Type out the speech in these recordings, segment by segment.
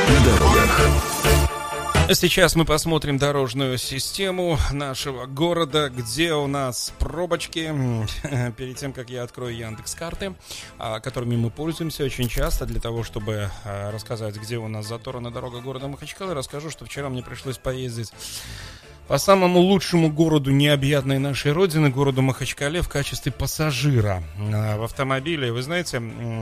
на дорогах. Сейчас мы посмотрим дорожную систему нашего города, где у нас пробочки. Перед тем, как я открою Яндекс.Карты, которыми мы пользуемся очень часто для того, чтобы рассказать, где у нас заторы на дорогах города Махачкалы, расскажу, что вчера мне пришлось поездить по самому лучшему городу необъятной нашей родины, городу Махачкале, в качестве пассажира в автомобиле. Вы знаете,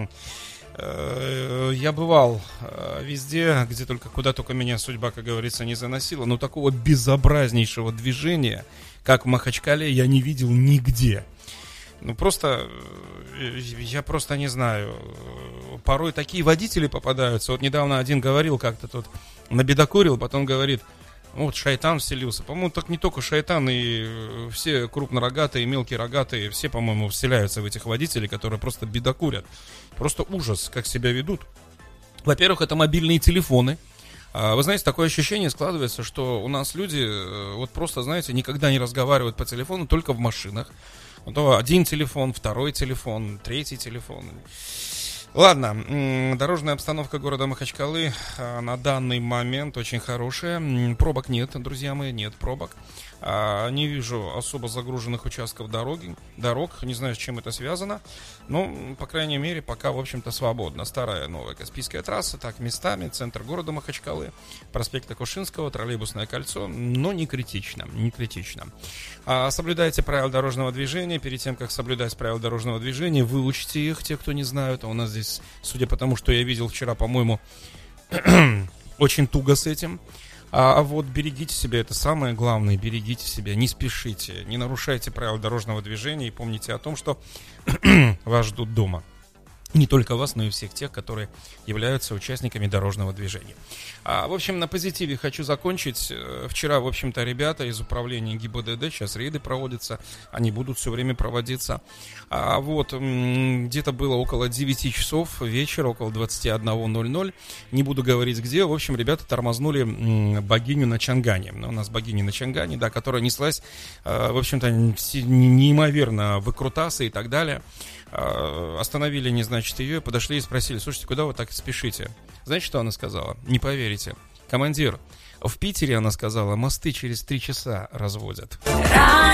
я бывал везде, где только, куда только меня судьба, как говорится, не заносила, но такого безобразнейшего движения, как в Махачкале, я не видел нигде. Ну просто, я просто не знаю, порой такие водители попадаются. Вот недавно один говорил, как-то тут набедокурил, потом говорит: вот шайтан вселился. По-моему, так не только шайтан, и все крупнорогатые, и мелкие рогатые, все, по-моему, вселяются в этих водителей, которые просто бедокурят. Просто ужас, как себя ведут. Во-первых, это мобильные телефоны. Вы знаете, такое ощущение складывается, что у нас люди, вот просто, знаете, никогда не разговаривают по телефону, только в машинах. Вот один телефон, второй телефон, третий телефон. Ладно, дорожная обстановка города Махачкалы на данный момент очень хорошая. Пробок нет, друзья мои, нет пробок. Не вижу особо загруженных участков дорог. Не знаю, с чем это связано. Но, по крайней мере, пока, в общем-то, свободно. Старая новая Каспийская трасса, так, местами, центр города Махачкалы, проспект Акушинского, троллейбусное кольцо, но не критично, не критично. Соблюдайте правила дорожного движения. Перед тем, как соблюдать правила дорожного движения, выучите их, те, кто не знают. А у нас здесь, судя по тому, что я видел вчера, по-моему, очень туго с этим. А вот берегите себя, это самое главное, берегите себя, не спешите, не нарушайте правила дорожного движения и помните о том, что вас ждут дома. Не только вас, но и всех тех, которые являются участниками дорожного движения. В общем, на позитиве хочу закончить. Вчера, в общем-то, ребята из управления ГИБДД, сейчас рейды проводятся, они будут все время проводиться. Вот, где-то было около 9 часов вечера, около 21:00, не буду говорить где. В общем, ребята тормознули богиню на Чангане. У нас богиня на Чангане, да, которая неслась, в общем-то, неимоверно выкрутасы и так далее. Остановили, не значит, ее, подошли и спросили: слушайте, куда вы так спешите? Знаете, что она сказала? Не поверите. Командир, в Питере, она сказала, мосты через 3 часа разводят.